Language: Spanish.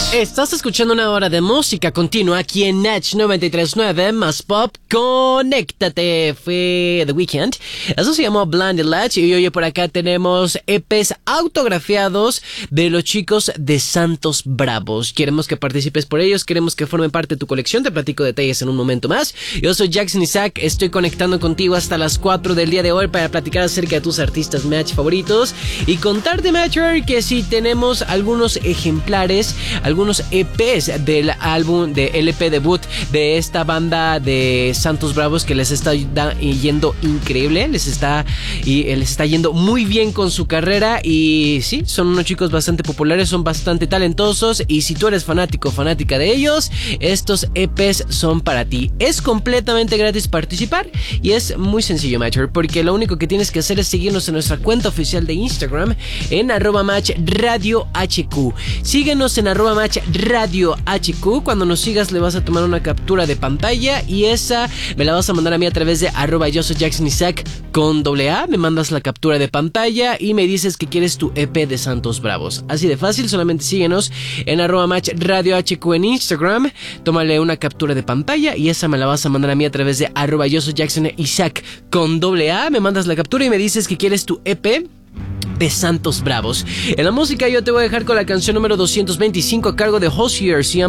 Estás escuchando una hora de música continua aquí en Natch 93.9 más pop. Conéctate. Fue The Weeknd. Eso se llamó Blinded Latch. Y hoy por acá tenemos EPs autografiados de los chicos de Santos Bravos. Queremos que participes por ellos. Queremos que formen parte de tu colección. Te platico detalles en un momento más. Yo soy Jackson Isaac. Estoy conectando contigo hasta las 4 del día de hoy para platicar acerca de tus artistas Match favoritos. Y contarte, Matcher, que si tenemos algunos ejemplares, algunos EPs del álbum de LP debut de esta banda de Santos Bravos, que les está yendo increíble, les está yendo muy bien con su carrera. Y sí, son unos chicos bastante populares, son bastante talentosos. Y si tú eres fanática de ellos, estos EPs son para ti. Es completamente gratis participar y es muy sencillo, Matcher, porque lo único que tienes que hacer es seguirnos en nuestra cuenta oficial de Instagram en @matchradiohq. Síguenos en @matchradiohq. Cuando nos sigas le vas a tomar una captura de pantalla y esa me la vas a mandar a mí a través de @yo soy Jackson Isaac con AA. Me mandas la captura de pantalla y me dices que quieres tu EP de Santos Bravos. Así de fácil, solamente síguenos en @matchradiohq en Instagram. Tómale una captura de pantalla y esa me la vas a mandar a mí a través de @yo soy Jackson Isaac con AA. Me mandas la captura y me dices que quieres tu EP de Santos Bravos. En la música yo te voy a dejar con la canción número 225 a cargo de Hozier.